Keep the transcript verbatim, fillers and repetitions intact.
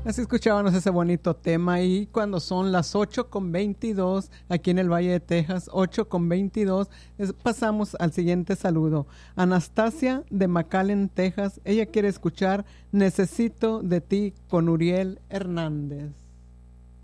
Así escuchábamos ese bonito tema y cuando son las ocho con veintidós aquí en el Valle de Texas, ocho con veintidós, es, pasamos al siguiente saludo. Anastasia de McAllen, Texas, ella quiere escuchar Necesito de ti con Uriel Hernández.